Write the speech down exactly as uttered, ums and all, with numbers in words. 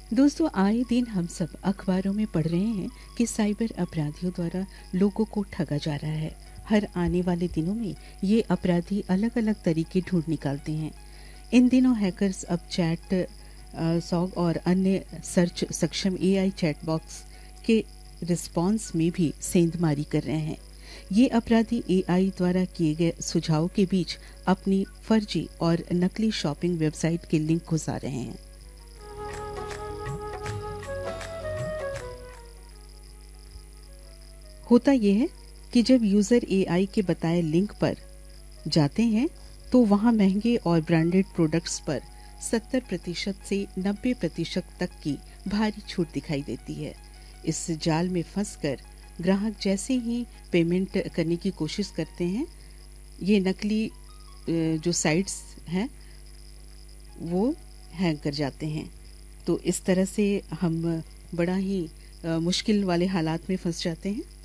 दोस्तों, आए दिन हम सब अखबारों में पढ़ रहे हैं कि साइबर अपराधियों द्वारा लोगों को ठगा जा रहा है। हर आने वाले दिनों में ये अपराधी अलग अलग तरीके ढूंढ निकालते हैं। इन दिनों हैकर्स अब चैट अ, सॉग और अन्य सर्च सक्षम एआई चैट बॉक्स के रिस्पॉन्स में भी सेंधमारी कर रहे हैं। ये अपराधी एआई द्वारा किए गए सुझाव के बीच अपनी फर्जी और नकली शॉपिंग वेबसाइट के लिंक घुसा रहे हैं। होता यह है कि जब यूजर एआई के बताए लिंक पर जाते हैं तो वहां महंगे और ब्रांडेड प्रोडक्ट्स पर सत्तर प्रतिशत से नब्बे प्रतिशत तक की भारी छूट दिखाई देती है। इस जाल में फंसकर ग्राहक जैसे ही पेमेंट करने की कोशिश करते हैं, ये नकली जो साइट्स हैं वो हैक कर जाते हैं। तो इस तरह से हम बड़ा ही मुश्किल वाले हालात में फंस जाते हैं।